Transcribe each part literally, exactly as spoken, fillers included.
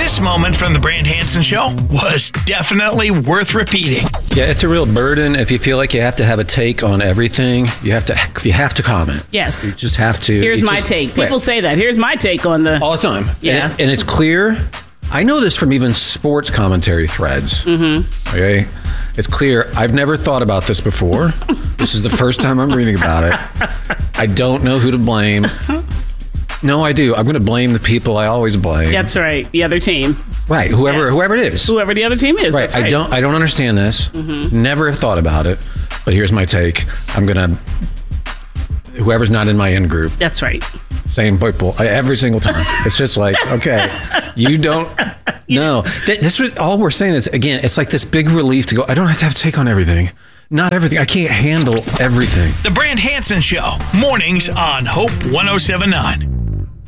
This moment from the Brand Hansen Show was definitely worth repeating. Yeah, it's a real burden if you feel like you have to have a take on everything. You have to you have to comment. Yes. You just have to. Here's my just, take. People right. say that. Here's my take on the... All the time. Yeah. And, and it's clear. I know this from even sports commentary threads. Mm-hmm. Okay? It's clear. I've never thought about this before. This is the first time I'm reading about it. I don't know who to blame. No, I do. I'm going to blame the people I always blame. That's right. The other team. Right. Whoever Yes. whoever it is. Whoever the other team is. Right. That's right. I don't I don't understand this. Mm-hmm. Never have thought about it. But here's my take. I'm going to whoever's not in my in group. That's right. Same people every single time. It's just like, okay, you don't know. This was all we're saying is, again, it's like this big relief to go, I don't have to have a take on everything. Not everything. I can't handle everything. The Brand Hansen Show, mornings on Hope one oh seven point nine.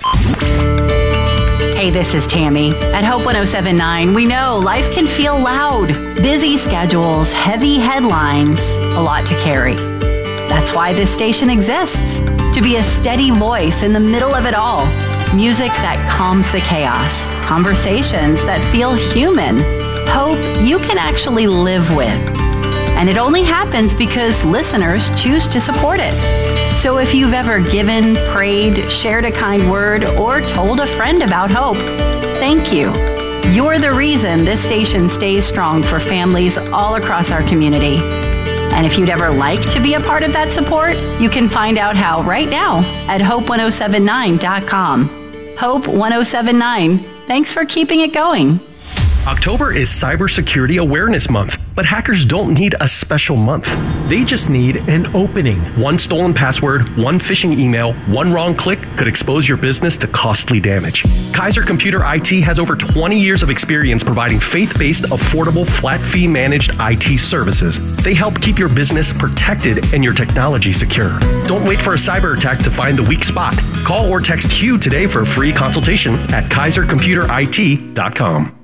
Hey, this is Tammy. At Hope one oh seven point nine, we know life can feel loud. Busy schedules, heavy headlines, a lot to carry. That's why this station exists, to be a steady voice in the middle of it all. Music that calms the chaos, conversations that feel human, hope you can actually live with. And it only happens because listeners choose to support it. So if you've ever given, prayed, shared a kind word, or told a friend about hope, thank you. You're the reason this station stays strong for families all across our community. And if you'd ever like to be a part of that support, you can find out how right now at hope one oh seven nine dot com. Hope one oh seven nine. Thanks for keeping it going. October is Cybersecurity Awareness Month, but hackers don't need a special month. They just need an opening. One stolen password, one phishing email, one wrong click could expose your business to costly damage. Kaiser Computer I T has over twenty years of experience providing faith-based, affordable, flat-fee managed I T services. They help keep your business protected and your technology secure. Don't wait for a cyber attack to find the weak spot. Call or text Q today for a free consultation at kaiser computer I T dot com.